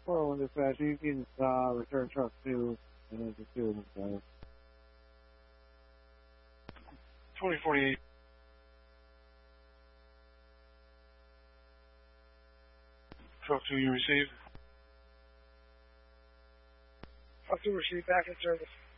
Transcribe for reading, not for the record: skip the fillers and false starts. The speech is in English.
Well, dispatch, you can return truck 2 and then just 2 inside. 2048. Truck 2, you received. Truck 2 received back in service.